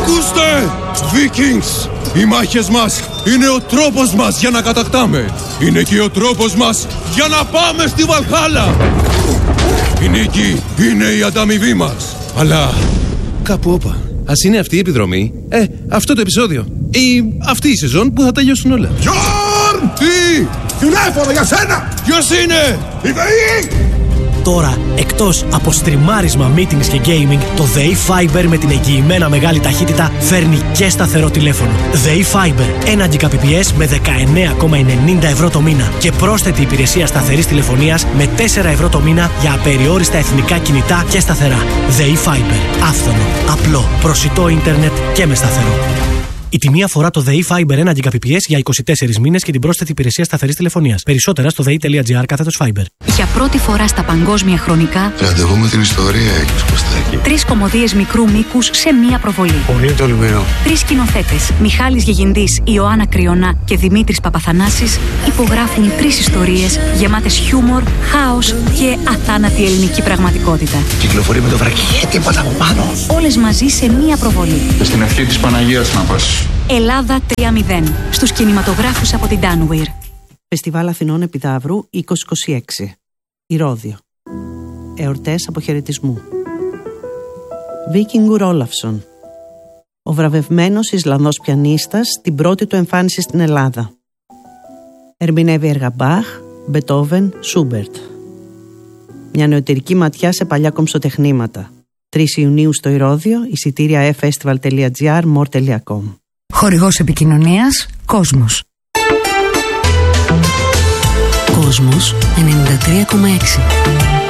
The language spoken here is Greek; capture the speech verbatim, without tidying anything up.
Ακούστε! Vikings! Οι μάχες μας είναι ο τρόπος μας για να κατακτάμε. Είναι και ο τρόπος μας για να πάμε στη Βαλχάλα. Η νίκη είναι η ανταμοιβή μας. Αλλά κάπου όπα. Ας είναι αυτή η επιδρομή, ε, αυτό το επεισόδιο ή αυτή η σεζόν που θα τελειώσουν όλα. Γιόρν! Τι! Τηλέφωνο για σένα! Ποιος είναι? Η ΔΕΗ! Τώρα, εκτός από στριμάρισμα, meetings και gaming, το ΔΕΗ Fiber με την εγγυημένα μεγάλη ταχύτητα φέρνει και σταθερό τηλέφωνο. ΔΕΗ Fiber, ένα Gbps με δεκαεννέα κόμμα ενενήντα ευρώ το μήνα και πρόσθετη υπηρεσία σταθερής τηλεφωνίας με τέσσερα ευρώ το μήνα για απεριόριστα εθνικά κινητά και σταθερά. ΔΕΗ Fiber, άφθονο, απλό, προσιτό ίντερνετ και με σταθερό. Η τιμή αφορά το ΔΕΗ Fiber ένα Gbps για είκοσι τέσσερις μήνες και την πρόσθετη υπηρεσία σταθερής τηλεφωνίας. Περισσότερα στο δεη.gr κάθετος Fiber. Για πρώτη φορά στα παγκόσμια χρονικά, Ραντεβού με την ιστορία έχεις, Κωστάκη. τρεις κωμωδίες μικρού μήκους σε μία προβολή. Πολύ τολμηρό. Τρεις σκηνοθέτες, Μιχάλης Γεγινδής, Ιωάννα Κρυονά και Δημήτρης Παπαθανάσης, υπογράφουν τρεις ιστορίες γεμάτες χιούμορ, χάος και αθάνατη ελληνική πραγματικότητα. Κυκλοφορεί με το βρακί, τίποτα από πάνω. Όλες μαζί σε μία προβολή. Στην ευχή της Παναγίας να πας. Ελλάδα τρία μηδέν. Στους κινηματογράφους από την Danweir. Φεστιβάλ Αθηνών Επιδαύρου είκοσι είκοσι έξι. Ηρώδιο. Εορτές αποχαιρετισμού. Βίκινγκουρ Όλαφσον. Ο βραβευμένος Ισλανδός πιανίστας στην πρώτη του εμφάνιση στην Ελλάδα. Ερμηνεύει έργα Μπαχ, Μπετόβεν, Σούμπερτ. Μια νεωτερική ματιά σε παλιά κομψοτεχνήματα. τρεις Ιουνίου στο Ηρώδιο, εισιτήρια e festival τελεία gr, more τελεία com. Χορηγός επικοινωνίας Κόσμος. Κόσμος ενενήντα τρία κόμμα έξι.